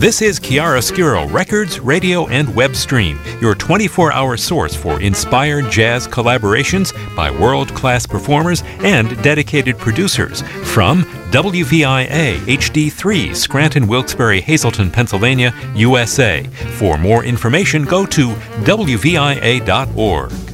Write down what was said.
This is Chiaroscuro Records, Radio, and Web Stream, your 24-hour source for inspired jazz collaborations by world-class performers and dedicated producers from WVIA HD3, Scranton, Wilkes-Barre, Hazleton, Pennsylvania, USA. For more information, go to WVIA.org.